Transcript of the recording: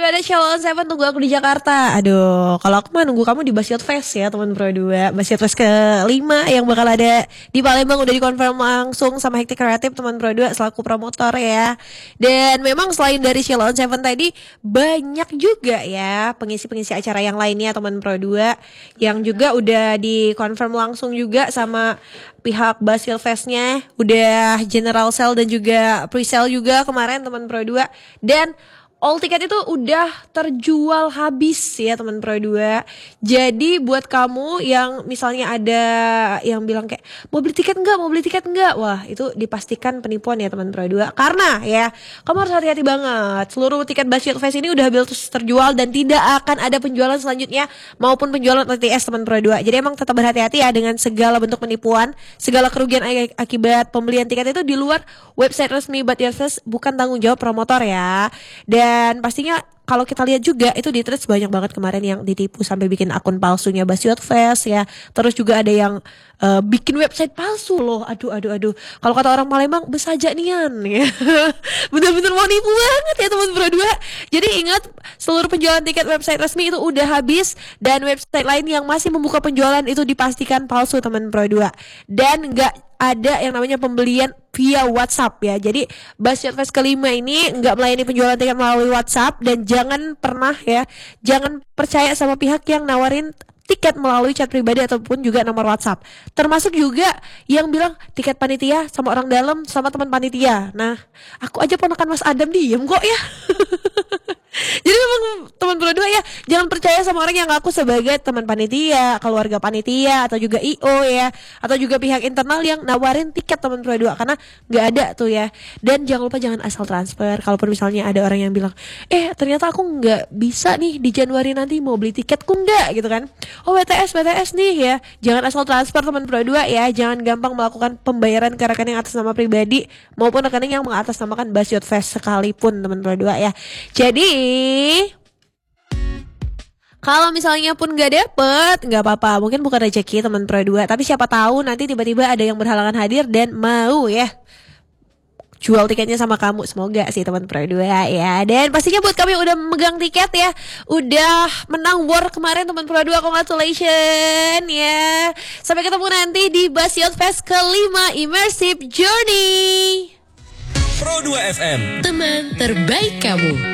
ada Sheila on Seven, tunggu aku di Jakarta. Aduh, kalau aku mah nunggu kamu di Basiot Fest ya teman Pro 2. Basiot Fest ke-5 yang bakal ada di Palembang, udah dikonfirm langsung sama Hektik Kreatif teman Pro 2 selaku promotor ya. Dan memang selain dari Sheila on Seven tadi, banyak juga ya pengisi-pengisi acara yang lainnya teman Pro 2 yang juga udah dikonfirm langsung juga sama pihak Basiot Festnya. Udah general sale dan juga pre-sale juga kemarin teman Pro 2. Dan all tiket itu udah terjual habis ya teman Pro 2. Jadi buat kamu yang misalnya ada yang bilang kayak mau beli tiket enggak, wah itu dipastikan penipuan ya teman Pro 2. Karena ya kamu harus hati-hati banget. Seluruh tiket Basiot Fest ini udah habis terjual dan tidak akan ada penjualan selanjutnya maupun penjualan OTS teman Pro 2. Jadi emang tetap berhati-hati ya dengan segala bentuk penipuan, segala kerugian akibat pembelian tiket itu di luar website resmi Basiot Fest bukan tanggung jawab promotor ya. Dan pastinya kalau kita lihat juga itu di Threads banyak banget kemarin yang ditipu sampai bikin akun palsunya Basiot Fest ya. Terus juga ada yang bikin website palsu loh. Aduh. Kalau kata orang Palembang besaja nian ya. Bener-bener mau nipu banget ya teman Pro 2. Jadi ingat, seluruh penjualan tiket website resmi itu udah habis dan website lain yang masih membuka penjualan itu dipastikan palsu teman Pro 2. Dan enggak ada yang namanya pembelian via WhatsApp ya. Jadi Basiot Fest ke-5 ini nggak melayani penjualan tiket melalui WhatsApp. Dan jangan percaya sama pihak yang nawarin tiket melalui chat pribadi ataupun juga nomor WhatsApp. Termasuk juga yang bilang tiket panitia sama orang dalam sama teman panitia. Nah, aku aja ponakan Mas Adam diem kok ya. Jadi memang teman Pro 2 ya, jangan percaya sama orang yang ngaku sebagai teman panitia, keluarga panitia, atau juga IO ya, atau juga pihak internal yang nawarin tiket teman Pro 2, karena nggak ada tuh ya. Dan jangan lupa jangan asal transfer. Kalaupun misalnya ada orang yang bilang, ternyata aku nggak bisa nih di Januari nanti mau beli tiketku nggak gitu kan. Oh BTS nih ya, jangan asal transfer teman Pro 2 ya. Jangan gampang melakukan pembayaran ke rekening atas nama pribadi maupun rekening yang mengatasnamakan Basiot Fest sekalipun teman Pro 2 ya. Jadi kalau misalnya pun gak dapet, gak apa-apa, mungkin bukan rezeki teman Pro 2. Tapi siapa tahu nanti tiba-tiba ada yang berhalangan hadir dan mau ya jual tiketnya sama kamu. Semoga sih teman Pro 2 ya. Dan pastinya buat kami yang udah megang tiket ya, udah menang war kemarin teman Pro 2, congratulations ya. Sampai ketemu nanti di Basiot Fest ke-5 Immersive Journey. Pro 2 FM, teman terbaik kamu.